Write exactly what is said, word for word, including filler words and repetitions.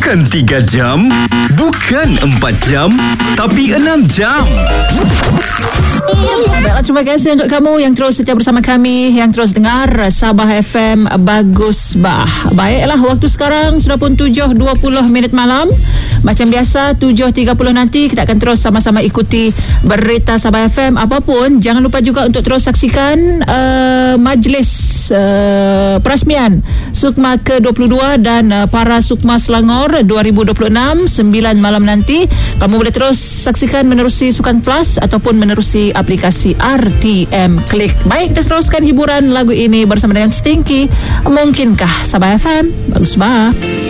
Bukan tiga jam, bukan empat jam, tapi enam jam. Baiklah, terima kasih untuk kamu yang terus setia bersama kami, yang terus dengar Sabah F M Bagus Bah. Baiklah, waktu sekarang sudah pun tujuh dua puluh minit malam. Macam biasa, tujuh tiga puluh nanti kita akan terus sama-sama ikuti berita Sabah F M. Apapun, jangan lupa juga untuk terus saksikan uh, majlis uh, perasmian Sukma ke dua puluh dua dan uh, para Sukma Selangor dua ribu dua puluh enam, sembilan malam nanti. Kamu boleh terus saksikan menerusi Sukan Plus ataupun menerusi aplikasi R T M Klik. Baik, kita teruskan hiburan lagu ini bersama dengan Stinky. Mungkinkah Sabah F M Bagus Bah.